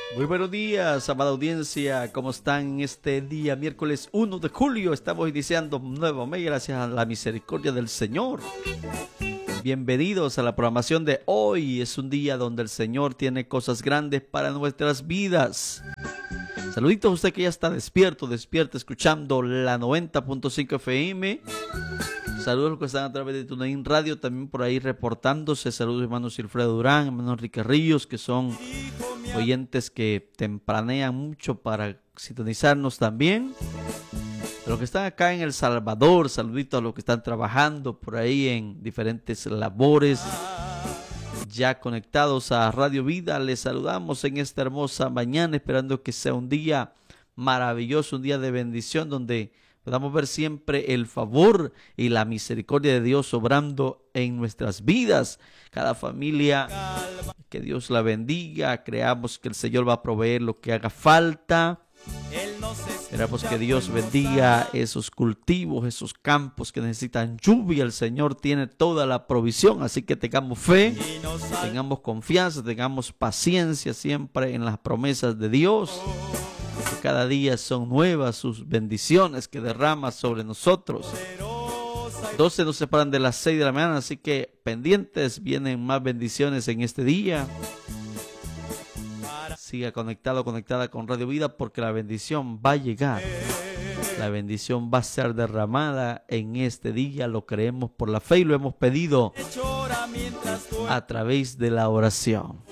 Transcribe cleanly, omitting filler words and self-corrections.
Muy buenos días, amada audiencia. ¿Cómo están en este día, miércoles 1 de julio? Estamos iniciando un nuevo mes gracias a la misericordia del Señor. Bienvenidos a la programación de hoy. Es un día donde el Señor tiene cosas grandes para nuestras vidas. Saluditos a usted que ya está despierta, escuchando la 90.5 FM. Saludos a los que están a través de TuneIn Radio, también por ahí reportándose. Saludos hermanos Silfredo Durán, hermanos Enrique Ríos, que son oyentes que tempranean mucho para sintonizarnos también. A los que están acá en El Salvador, saluditos a los que están trabajando por ahí en diferentes labores, ya conectados a Radio Vida. Les saludamos en esta hermosa mañana, esperando que sea un día maravilloso, un día de bendición, donde podamos ver siempre el favor y la misericordia de Dios obrando en nuestras vidas. Cada familia, que Dios la bendiga. Creamos que el Señor va a proveer lo que haga falta. Esperamos que Dios bendiga esos cultivos, esos campos que necesitan lluvia. El Señor tiene toda la provisión, así que tengamos fe, tengamos confianza, tengamos paciencia siempre en las promesas de Dios. Que cada día son nuevas sus bendiciones que derrama sobre nosotros. 12 nos separan de las 6 de la mañana, así que pendientes, vienen más bendiciones en este día. Siga conectado, conectada con Radio Vida, porque la bendición va a llegar. La bendición va a ser derramada en este día. Lo creemos por la fe y lo hemos pedido a través de la oración.